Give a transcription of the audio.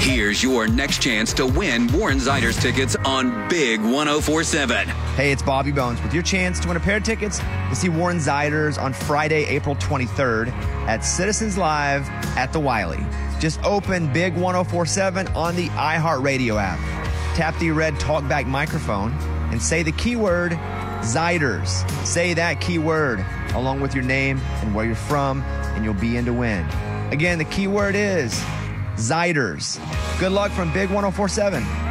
Here's your next chance to win Warren Zeiders tickets on Big 1047. Hey, it's Bobby Bones with your chance to win a pair of tickets to see Warren Zeiders on Friday, April 23rd at Citizens Live at the Wiley. Just open Big 1047 on the iHeartRadio app. Tap the red talkback microphone and say the keyword Zeiders. Say that keyword along with your name and where you're from, and you'll be in to win. Again, the keyword is Zeiders. Good luck from Big 1047.